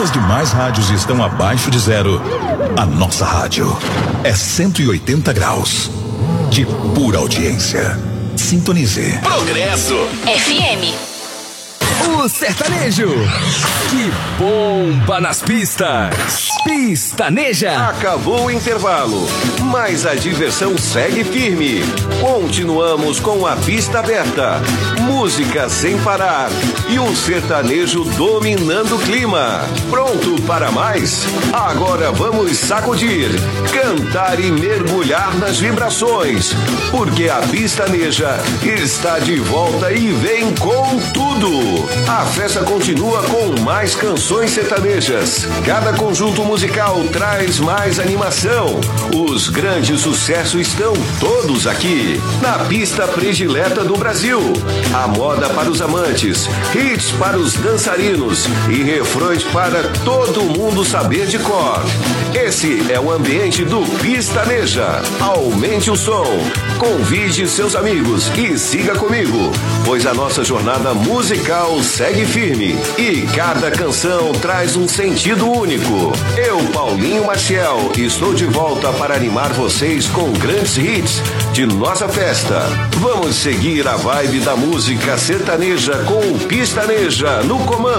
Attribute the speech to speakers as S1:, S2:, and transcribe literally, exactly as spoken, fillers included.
S1: as demais rádios estão abaixo de zero, a nossa rádio é cento e oitenta graus de pura audiência. Sintonize.
S2: Progresso
S3: F M.
S2: O sertanejo que bomba nas pistas. Pistaneja.
S4: Acabou o intervalo, mas a diversão segue firme. Continuamos com a pista aberta, música sem parar e um sertanejo dominando o clima. Pronto para mais? Agora vamos sacudir, cantar e mergulhar nas vibrações, porque a Pistaneja está de volta e vem com tudo. A festa continua com mais canções sertanejas. Cada conjunto musical traz mais animação. Os grandes sucessos estão todos aqui, na pista predileta do Brasil. A moda para os amantes, hits para os dançarinos e refrões para todo mundo saber de cor. Esse é o ambiente do Pistaneja. Aumente o som, convide seus amigos e siga comigo, pois a nossa jornada musical segue firme e cada canção traz um sentido único. Eu, Paulinho Maciel, estou de volta para animar vocês com grandes hits de nossa festa. Vamos seguir a vibe da música sertaneja com o Pistaneja no comando.